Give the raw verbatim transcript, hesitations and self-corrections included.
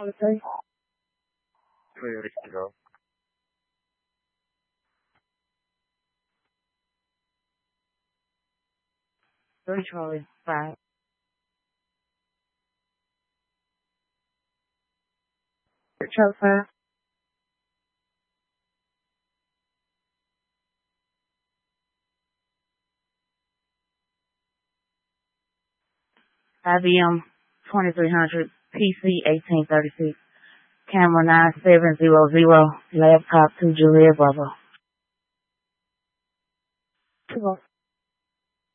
Okay. Ready to go. Three Charlie. Five. Charlie five. I B M twenty-three hundred. P C eighteen thirty-six. Camera nine seven zero zero. Laptop two Juliet Bravo. Two